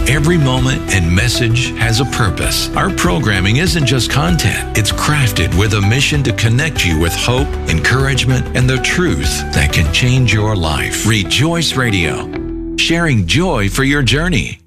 Every moment and message has a purpose. Our programming isn't just content. It's crafted with a mission to connect you with hope, encouragement, and the truth that can change your life. Rejoice Radio, sharing joy for your journey.